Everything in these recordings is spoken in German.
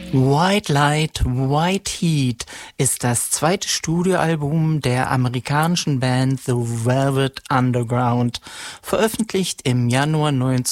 White Light, White Heat ist das zweite Studioalbum der amerikanischen Band The Velvet Underground, veröffentlicht im Januar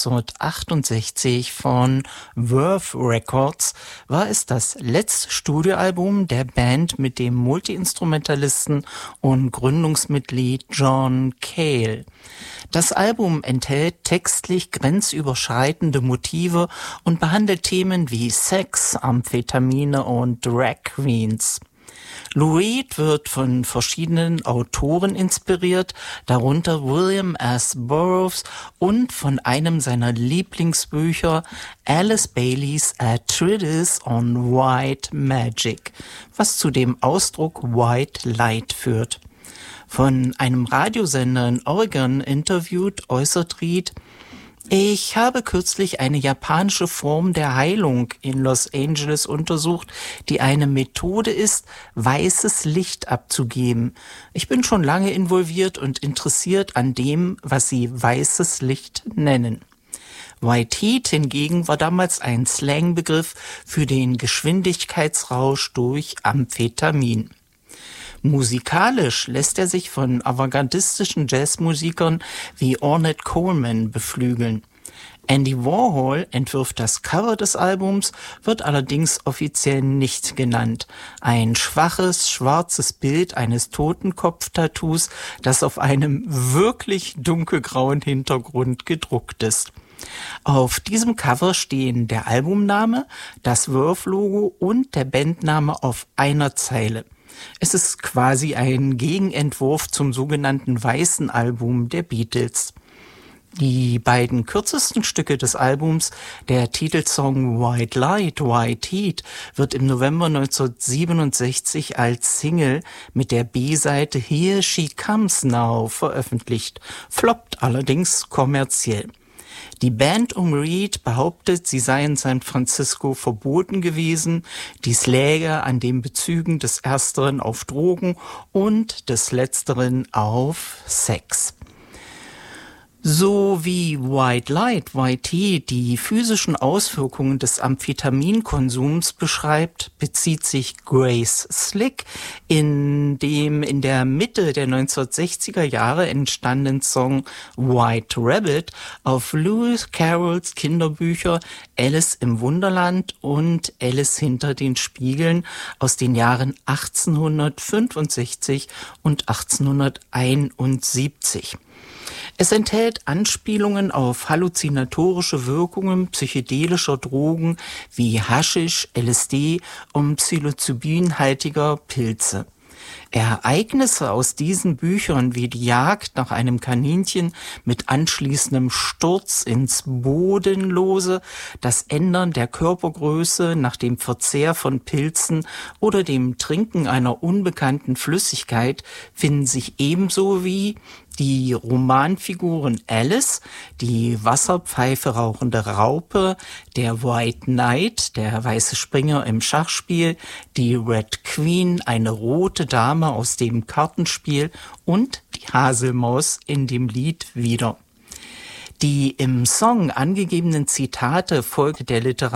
1968 von Verve Records, war es das letzte Studioalbum der Band mit dem Multiinstrumentalisten und Gründungsmitglied John Cale. Das Album enthält textlich grenzüberschreitende Motive und behandelt Themen wie Sex, Amphetamine und Drag Queens. Lou Reed wird von verschiedenen Autoren inspiriert, darunter William S. Burroughs und von einem seiner Lieblingsbücher Alice Baileys A Treatise on White Magic, was zu dem Ausdruck White Light führt. Von einem Radiosender in Oregon interviewt, äußert Reed: Ich habe kürzlich eine japanische Form der Heilung in Los Angeles untersucht, die eine Methode ist, weißes Licht abzugeben. Ich bin schon lange involviert und interessiert an dem, was sie weißes Licht nennen. White Heat hingegen war damals ein Slangbegriff für den Geschwindigkeitsrausch durch Amphetamin. Musikalisch lässt er sich von avantgardistischen Jazzmusikern wie Ornette Coleman beflügeln. Andy Warhol entwirft das Cover des Albums, wird allerdings offiziell nicht genannt. Ein schwaches, schwarzes Bild eines Totenkopf-Tattoos, das auf einem wirklich dunkelgrauen Hintergrund gedruckt ist. Auf diesem Cover stehen der Albumname, das Verve-Logo und der Bandname auf einer Zeile. Es ist quasi ein Gegenentwurf zum sogenannten Weißen Album der Beatles. Die beiden kürzesten Stücke des Albums, der Titelsong White Light, White Heat, wird im November 1967 als Single mit der B-Seite Here She Comes Now veröffentlicht, floppt allerdings kommerziell. Die Band um Reed behauptet, sie sei in San Francisco verboten gewesen, dies läge an den Bezügen des Ersteren auf Drogen und des Letzteren auf Sex. So wie White Light, White Heat die physischen Auswirkungen des Amphetaminkonsums beschreibt, bezieht sich Grace Slick in dem in der Mitte der 1960er Jahre entstandenen Song White Rabbit auf Lewis Carrolls Kinderbücher Alice im Wunderland und Alice hinter den Spiegeln aus den Jahren 1865 und 1871. Es enthält Anspielungen auf halluzinatorische Wirkungen psychedelischer Drogen wie Haschisch, LSD und psilocybinhaltiger Pilze. Ereignisse aus diesen Büchern wie die Jagd nach einem Kaninchen mit anschließendem Sturz ins Bodenlose, das Ändern der Körpergröße nach dem Verzehr von Pilzen oder dem Trinken einer unbekannten Flüssigkeit finden sich ebenso wie die Romanfiguren Alice, die Wasserpfeife rauchende Raupe, der White Knight, der weiße Springer im Schachspiel, die Red Queen, eine rote Dame aus dem Kartenspiel und die Haselmaus in dem Lied wieder. Die im Song angegebenen Zitate folgte der